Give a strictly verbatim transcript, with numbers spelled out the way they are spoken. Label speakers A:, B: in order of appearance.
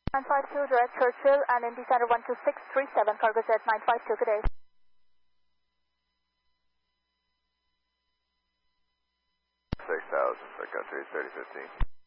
A: nine five two, direct Churchill and Indy Center one two six three seven, cargo jet nine five two, good day.
B: six thousand for country thirty fifteen.